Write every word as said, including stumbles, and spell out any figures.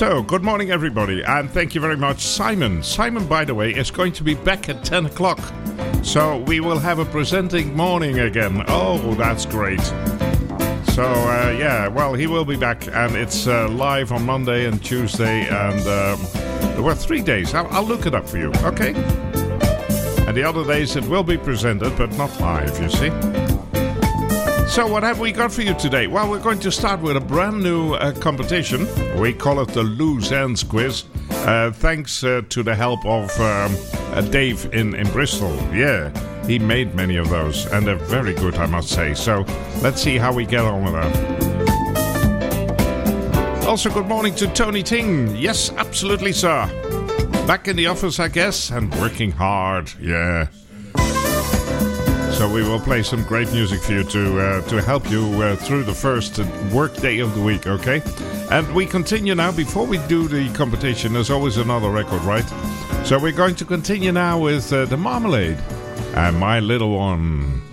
So, good morning everybody, and thank you very much, Simon. Simon, by the way, is going to be back at ten o'clock. So, we will have a presenting morning again. Oh, that's great. So, uh, yeah, well, he will be back, and it's uh, live on Monday and Tuesday, and um, there were three days. I'll, I'll look it up for you, okay? And the other days it will be presented, but not live, you see. So what have we got for you today? Well, we're going to start with a brand new uh, competition. We call it the Loose Ends Quiz. Uh, thanks uh, to the help of um, uh, Dave in, in Bristol. Yeah, he made many of those, and they're very good, I must say. So let's see how we get on with that. Also, good morning to Tony Ting. Yes, absolutely, sir. Back in the office, I guess, and working hard. Yeah. So we will play some great music for you to uh, to help you uh, through the first work day of the week, okay? And we continue now. Before we do the competition, there's always another record, right? So we're going to continue now with uh, The Marmalade and My Little One.